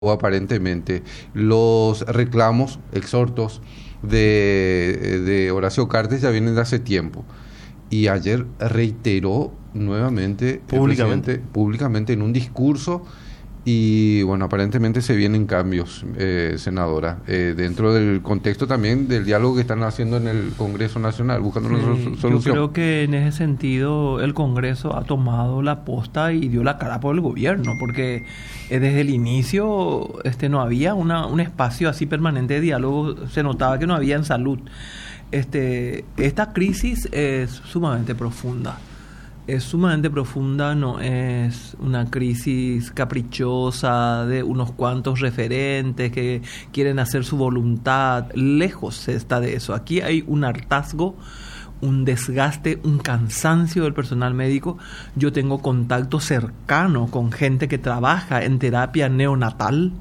aparentemente los reclamos, exhortos de Horacio Cartes ya vienen de hace tiempo. Y ayer reiteró nuevamente Públicamente. el presidente públicamente en un discurso. Y bueno, aparentemente se vienen cambios, senadora, dentro del contexto también del diálogo que están haciendo en el Congreso Nacional, buscando una solución. Yo creo que en ese sentido el Congreso ha tomado la posta y dio la cara por el gobierno, porque desde el inicio no había un espacio así permanente de diálogo, se notaba que no había en salud. Esta crisis es sumamente profunda. Es sumamente profunda, no es una crisis caprichosa de unos cuantos referentes que quieren hacer su voluntad. Lejos se está de eso. Aquí hay un hartazgo, un desgaste, un cansancio del personal médico. Yo tengo contacto cercano con gente que trabaja en terapia neonatal,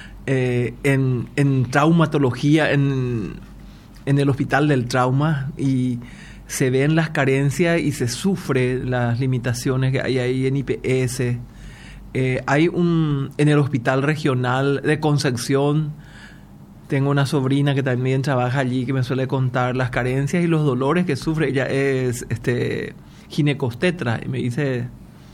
en traumatología, en el hospital del trauma, y se ven las carencias y se sufre las limitaciones que hay ahí en IPS. En el hospital regional de Concepción, tengo una sobrina que también trabaja allí que me suele contar las carencias y los dolores que sufre. Ella es ginecostetra y me dice,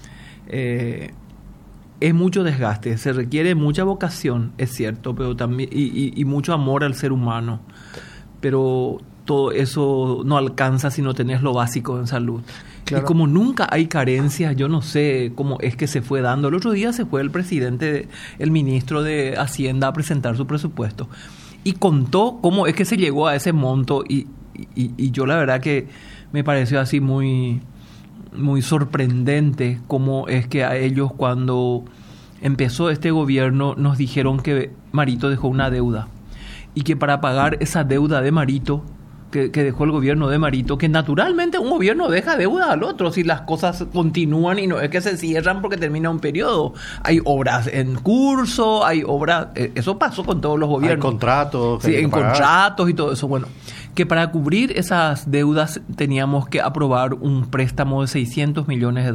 es mucho desgaste, se requiere mucha vocación, es cierto, pero también y mucho amor al ser humano, pero todo eso no alcanza si no tenés lo básico en salud. Claro. Y como nunca hay carencias, yo no sé cómo es que se fue dando. El otro día se fue el ministro de Hacienda a presentar su presupuesto y contó cómo es que se llegó a ese monto y yo la verdad que me pareció así muy, muy sorprendente cómo es que a ellos, cuando empezó este gobierno, nos dijeron que Marito dejó una deuda y que para pagar esa deuda de Marito que dejó el gobierno de Marito, que naturalmente un gobierno deja deuda al otro si las cosas continúan y no es que se cierran porque termina un periodo. Hay obras en curso, hay obras, eso pasó con todos los gobiernos. Hay contratos. Sí, en contratos y todo eso. Bueno, que para cubrir esas deudas teníamos que aprobar un préstamo de $600 millones.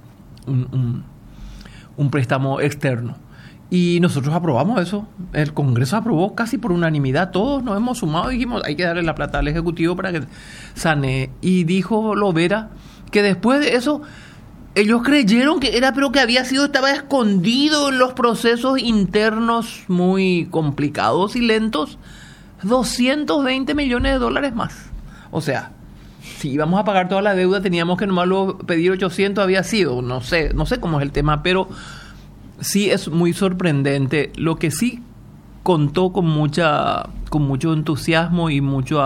Un préstamo externo. Y nosotros aprobamos eso. El Congreso aprobó casi por unanimidad. Todos nos hemos sumado y dijimos, hay que darle la plata al Ejecutivo para que sane. Y dijo Lovera que después de eso, ellos creyeron que era, pero que estaba escondido en los procesos internos muy complicados y lentos, $220 millones más. O sea, si íbamos a pagar toda la deuda, teníamos que nomás pedir 800, había sido. No sé cómo es el tema, pero sí es muy sorprendente. Lo que sí contó con mucho entusiasmo y mucho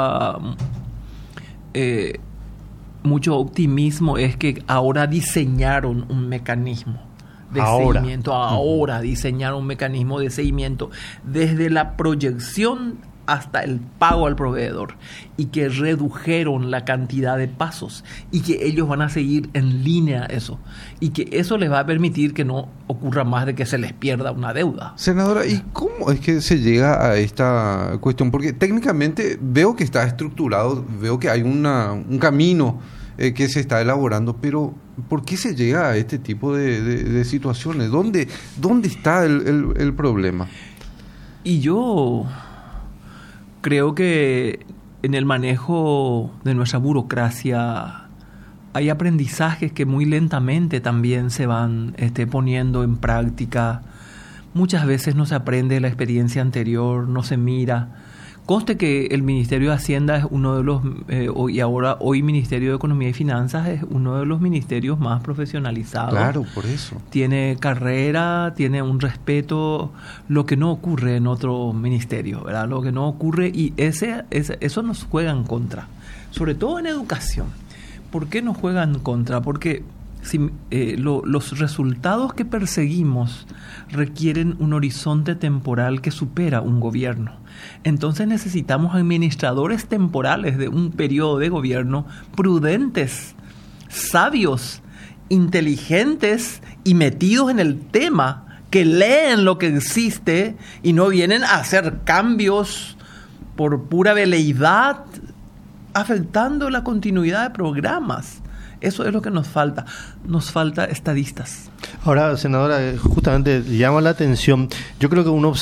optimismo es que ahora diseñaron un mecanismo de seguimiento. Ahora diseñaron un mecanismo de seguimiento desde la proyección hasta el pago al proveedor, y que redujeron la cantidad de pasos y que ellos van a seguir en línea eso, y que eso les va a permitir que no ocurra más de que se les pierda una deuda. Senadora, ¿y cómo es que se llega a esta cuestión? Porque técnicamente veo que está estructurado, veo que hay un camino que se está elaborando, pero ¿por qué se llega a este tipo de situaciones? ¿Dónde está el problema? Y yo creo que en el manejo de nuestra burocracia hay aprendizajes que muy lentamente también se van y en práctica. Muchas veces no se aprende de la experiencia anterior, no se mira. Conste que el Ministerio de Hacienda es uno de los, hoy Ministerio de Economía y Finanzas es uno de los ministerios más profesionalizados. Claro, por eso. Tiene carrera, tiene un respeto, lo que no ocurre en otro ministerio, ¿verdad? Lo que no ocurre, y eso nos juega en contra, sobre todo en educación. ¿Por qué nos juega en contra? Porque los resultados que perseguimos requieren un horizonte temporal que supera un gobierno. Entonces necesitamos administradores temporales de un periodo de gobierno prudentes, sabios, inteligentes y metidos en el tema, que leen lo que existe y no vienen a hacer cambios por pura veleidad, afectando la continuidad de programas. Eso es lo que nos falta. Nos falta estadistas. Ahora, senadora, justamente llama la atención. Yo creo que uno